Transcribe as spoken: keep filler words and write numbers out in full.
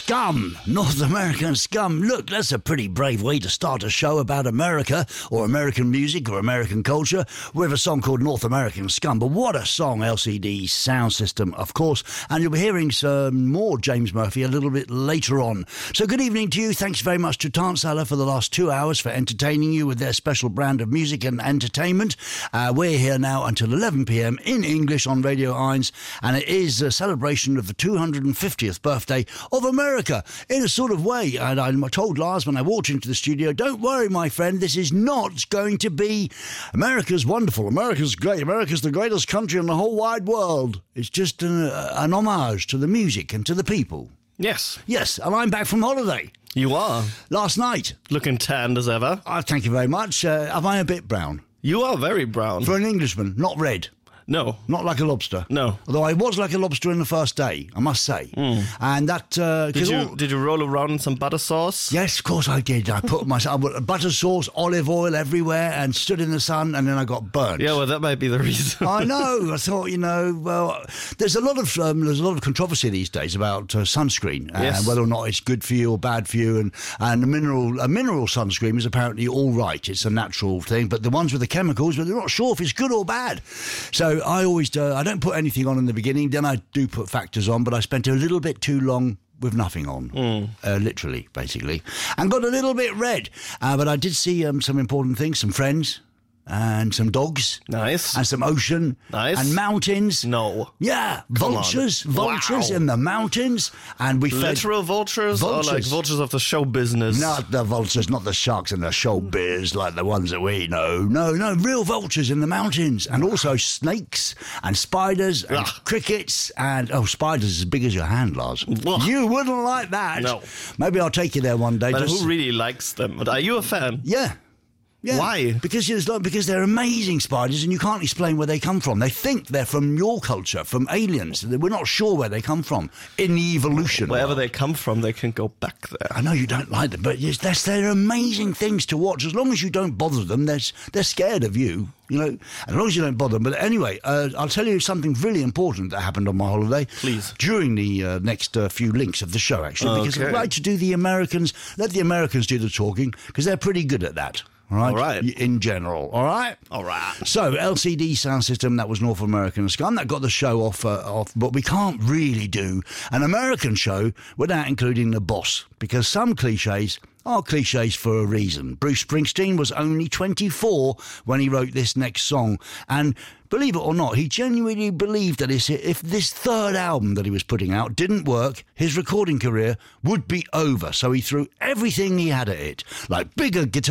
Scum, North American Scum. Look, that's a pretty brave way to start a show about America or American music or American culture with a song called North American Scum. But what a song, L C D Sound System, of course. And you'll be hearing some more James Murphy a little bit later on. So good evening to you. Thanks very much to Tanzala for the last two hours for entertaining you with their special brand of music and entertainment. Uh, we're here now until eleven p.m. in English on Radio Eins, and it is a celebration of the two hundred fiftieth birthday of America in a sort of way. And I told Lars when I walked into the studio, don't worry, my friend, this is not going to be America's wonderful, America's great, America's the greatest country in the whole wide world. It's just an, an homage to the music and to the people. Yes. Yes, and I'm back from holiday. You are. Last night. Looking tanned as ever. Oh, thank you very much. Uh, am I a bit brown? You are very brown. For an Englishman, not red. No. Not like a lobster. No. Although I was like a lobster in the first day, I must say. Mm. And that... Uh, did you all... did you roll around in some butter sauce? Yes, of course I did. I put my I put butter sauce, olive oil everywhere and stood in the sun, and then I got burnt. Yeah, well, that might be the reason. I know. I thought, you know, well, there's a lot of um, there's a lot of controversy these days about uh, sunscreen and yes. whether or not it's good for you or bad for you. And, and a mineral a mineral sunscreen is apparently all right. It's a natural thing. But the ones with the chemicals, well, they're not sure if it's good or bad. So I always do. I don't put anything on in the beginning, then I do put factors on, but I spent a little bit too long with nothing on, mm. uh, literally, basically, and got a little bit red. Uh, but I did see um, some important things, some friends, and some dogs. Nice. And some ocean. Nice. And mountains. No. Yeah. Come vultures. on. Vultures Wow. in the mountains. And we fed... Literal vultures, vultures or like vultures of the show business? Not the vultures, not the sharks in the showbiz like the ones that we know. No, no, real vultures in the mountains. And also snakes and spiders and Ugh. crickets and... Oh, spiders as big as your hand, Lars. Ugh. You wouldn't like that. No. Maybe I'll take you there one day. But just... who really likes them? Are you a fan? Yeah. Yeah. Why? Because it's like, because they're amazing spiders and you can't explain where they come from. They think they're from your culture, from aliens. We're not sure where they come from in the evolution. Wherever world. they come from, they can go back there. I know you don't like them, but yes, that's, they're amazing things to watch. As long as you don't bother them, they're, they're scared of you. You know, as long as you don't bother them. But anyway, uh, I'll tell you something really important that happened on my holiday. Please. During the uh, next uh, few links of the show, actually. Because Okay. I'd like to do the Americans, let the Americans do the talking, because they're pretty good at that. All right? All right. In general. All right? All right. So, L C D Sound System, that was North American Scum. That got the show off, uh, off, but we can't really do an American show without including the boss, because some cliches are cliches for a reason. Bruce Springsteen was only twenty-four when he wrote this next song, and believe it or not, he genuinely believed that if this third album that he was putting out didn't work, his recording career would be over. So he threw everything he had at it, like bigger guitar